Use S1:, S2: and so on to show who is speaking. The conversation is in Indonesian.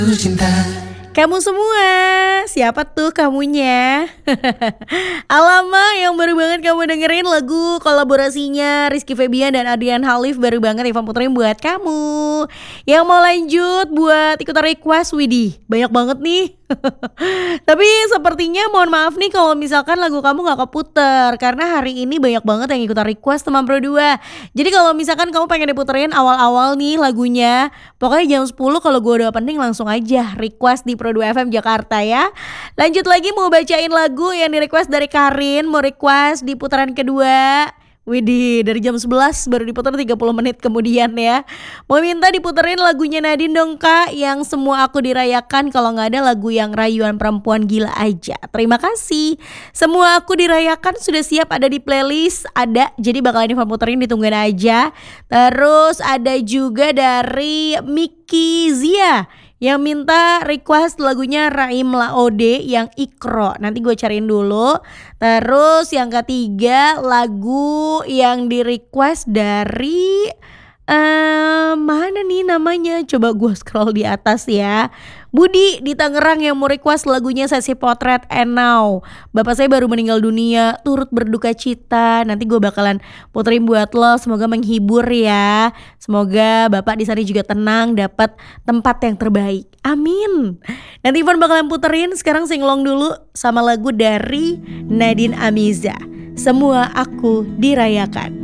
S1: Kamu semua, siapa tuh kamunya? Alamak, yang baru banget kamu dengerin lagu kolaborasinya Rizky Febian dan Adrian Halif. Baru banget Ivan puterin buat kamu. Yang mau lanjut buat ikutan request, widih banyak banget nih. Tapi sepertinya mohon maaf nih kalau misalkan lagu kamu gak keputer, karena hari ini banyak banget yang ikutan request teman Pro 2. Jadi kalau misalkan kamu pengen diputerin awal-awal nih lagunya, pokoknya jam 10 kalau gue udah opening langsung aja request di Pro 2 FM Jakarta ya. Lanjut lagi, mau bacain lagu yang di request dari Karin, mau request di putaran kedua. Widih, dari jam 11 baru diputar 30 menit kemudian ya. Mau minta diputerin lagunya Nadine dong kak, yang semua aku dirayakan. Kalau gak ada lagu yang rayuan perempuan gila aja. Terima kasih. Semua aku dirayakan sudah siap ada di playlist. Ada, jadi bakalan Ivan puterin, ditungguin aja. Terus ada juga dari Miki Zia yang minta request lagunya Raim Laode yang Ikro. Nanti gue cariin dulu. Terus yang ketiga lagu yang di request dari mana nih namanya? Coba gue scroll di atas ya. Budi di Tangerang yang mau request lagunya Sesi Potret And Now. Bapak saya baru meninggal dunia, turut berduka cita. Nanti gue bakalan puterin buat lo, semoga menghibur ya. Semoga bapak di sana juga tenang, dapat tempat yang terbaik. Amin. Nanti Ivan bakalan puterin. Sekarang singlong dulu sama lagu dari Nadine Amiza, Semua Aku Dirayakan.